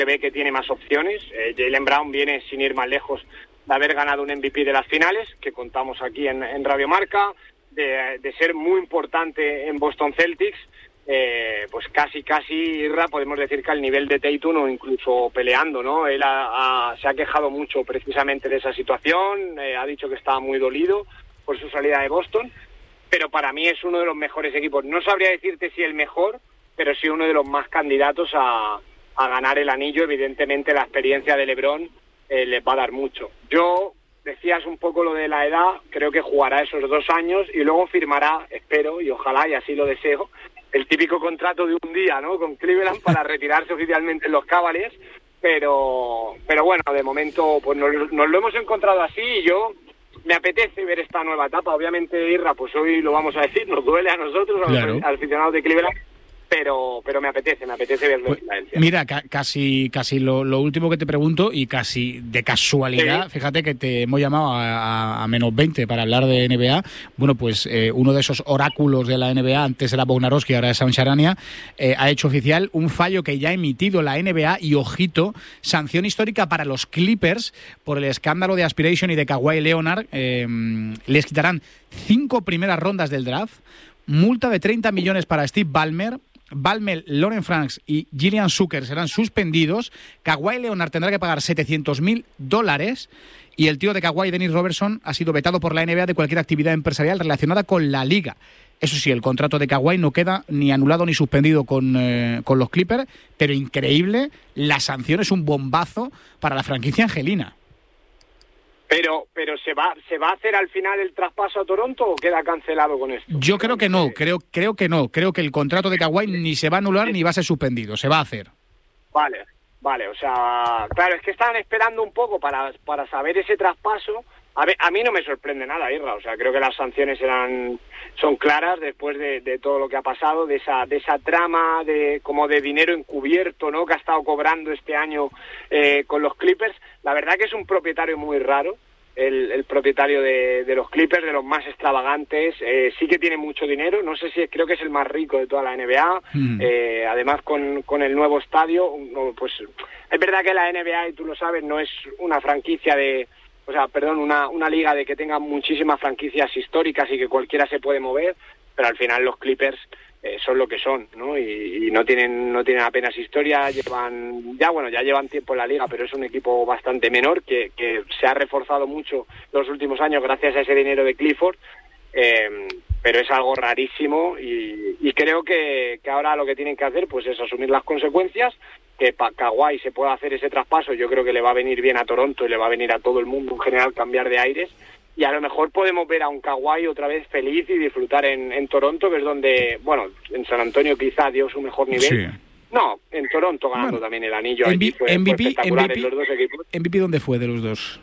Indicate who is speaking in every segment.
Speaker 1: que ve que tiene más opciones. Jaylen Brown viene, sin ir más lejos, de haber ganado un MVP de las finales, que contamos aquí en Radio Marca, de ser muy importante en Boston Celtics. Pues casi Irra, podemos decir que al nivel de Tatum o incluso peleando, ¿no? Él se ha quejado mucho precisamente de esa situación, ha dicho que estaba muy dolido por su salida de Boston, pero para mí es uno de los mejores equipos. No sabría decirte si el mejor, pero sí uno de los más candidatos a ganar el anillo. Evidentemente la experiencia de LeBron les va a dar mucho. Yo, decías un poco lo de la edad, creo que jugará esos 2 años y luego firmará, espero y ojalá y así lo deseo, el típico contrato de un día, ¿no?, con Cleveland para retirarse oficialmente en los Cavaliers, pero bueno, de momento pues nos lo hemos encontrado así y yo me apetece ver esta nueva etapa. Obviamente, Irra, pues hoy lo vamos a decir, nos duele a nosotros, claro, a los aficionados de Cleveland, pero me apetece verlo en Filadelfia.
Speaker 2: Mira, casi lo último que te pregunto, y casi de casualidad, sí, fíjate que te hemos llamado a menos 20 para hablar de NBA. Bueno, pues uno de esos oráculos de la NBA, antes era Bognarowski, ahora es Sam Charania, ha hecho oficial un fallo que ya ha emitido la NBA y, ojito, sanción histórica para los Clippers por el escándalo de Aspiration y de Kawhi Leonard. Les quitarán 5 primeras rondas del draft, multa de 30 millones para Steve Ballmer, Loren Franks y Gillian Zucker serán suspendidos. Kawhi Leonard tendrá que pagar $700,000 y el tío de Kawhi, Dennis Robertson, ha sido vetado por la NBA de cualquier actividad empresarial relacionada con la liga. Eso sí, el contrato de Kawhi no queda ni anulado ni suspendido con los Clippers, pero increíble, la sanción es un bombazo para la franquicia angelina.
Speaker 1: Pero ¿se va a hacer al final el traspaso a Toronto o queda cancelado con esto?
Speaker 2: Yo creo que no, creo que no. Creo que el contrato de Kawhi ni se va a anular ni va a ser suspendido, se va a hacer.
Speaker 1: Vale, o sea, claro, es que estaban esperando un poco para saber ese traspaso. A mí no me sorprende nada, Irra, o sea, creo que las sanciones son claras después de todo lo que ha pasado, de esa trama como de dinero encubierto, ¿no?, que ha estado cobrando este año con los Clippers. La verdad que es un propietario muy raro, el propietario de los Clippers, de los más extravagantes. Sí que tiene mucho dinero, no sé si creo que es el más rico de toda la NBA. Además con el nuevo estadio, pues es verdad que la NBA, y tú lo sabes, no es una franquicia una liga de que tenga muchísimas franquicias históricas y que cualquiera se puede mover, pero al final los Clippers son lo que son, ¿no? Y no tienen apenas historia, ya llevan tiempo en la liga, pero es un equipo bastante menor que se ha reforzado mucho los últimos años gracias a ese dinero de Clifford, pero es algo rarísimo y creo que ahora lo que tienen que hacer pues es asumir las consecuencias, que para Kawhi se pueda hacer ese traspaso. Yo creo que le va a venir bien a Toronto y le va a venir a todo el mundo en general cambiar de aires, y a lo mejor podemos ver a un Kawhi otra vez feliz y disfrutar en Toronto, que es donde, bueno, en San Antonio quizá dio su mejor nivel. Sí. No, en Toronto ganando también el anillo. Fue espectacular en los dos equipos.
Speaker 2: ¿MVP dónde fue de los dos?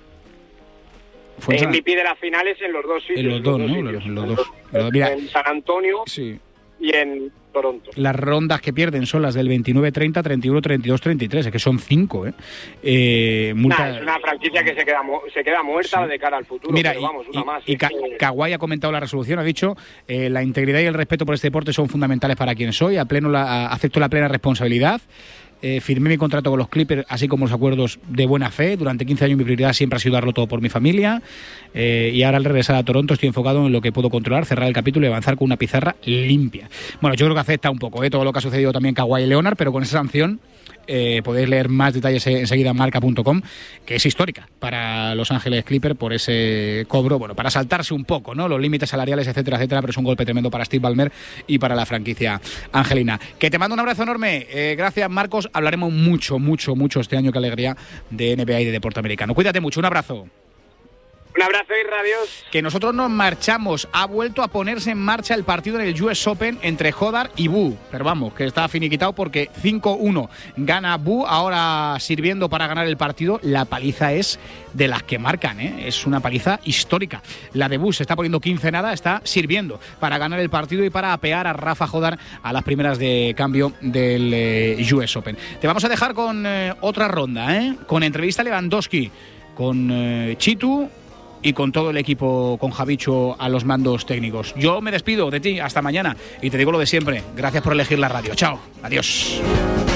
Speaker 1: MVP de las finales en los dos sitios.
Speaker 2: En los dos, ¿no? En los dos.
Speaker 1: Mira, en San Antonio,
Speaker 2: sí,
Speaker 1: y en Toronto.
Speaker 2: Las rondas que pierden son las del 29-30, 31-32-33, es que son 5,
Speaker 1: es una franquicia que se queda muerta, sí, de cara al futuro.
Speaker 2: Mira,
Speaker 1: pero vamos, una más.
Speaker 2: Y Kawhi ha comentado la resolución, ha dicho la integridad y el respeto por este deporte son fundamentales para quien soy, acepto la plena responsabilidad. Firmé mi contrato con los Clippers, así como los acuerdos de buena fe. Durante 15 años mi prioridad siempre ha sido darlo todo por mi familia, y ahora al regresar a Toronto estoy enfocado en lo que puedo controlar, cerrar el capítulo y avanzar con una pizarra limpia. Bueno, yo creo que acepta un poco todo lo que ha sucedido también Kawhi y Leonard, pero con esa sanción podéis leer más detalles enseguida en marca.com, que es histórica para Los Ángeles Clippers por ese cobro, bueno, para saltarse un poco, ¿no?, los límites salariales, etcétera, pero es un golpe tremendo para Steve Ballmer y para la franquicia angelina. Que te mando un abrazo enorme, gracias Marcos, hablaremos mucho este año, qué alegría, de NBA y de deporte americano. Cuídate mucho, un abrazo.
Speaker 1: Un abrazo y radios.
Speaker 2: Que nosotros nos marchamos. Ha vuelto a ponerse en marcha el partido en el US Open entre Hodar y Bu. Pero vamos, que está finiquitado porque 5-1 gana Bu, ahora sirviendo para ganar el partido. La paliza es de las que marcan, es una paliza histórica. La de Bu se está poniendo 15-0, está sirviendo para ganar el partido y para apear a Rafa Hodar a las primeras de cambio del US Open. Te vamos a dejar con otra ronda, con entrevista a Lewandowski, con Chitu y con todo el equipo, con Javicho a los mandos técnicos. Yo me despido de ti hasta mañana y te digo lo de siempre. Gracias por elegir la radio. Chao. Adiós.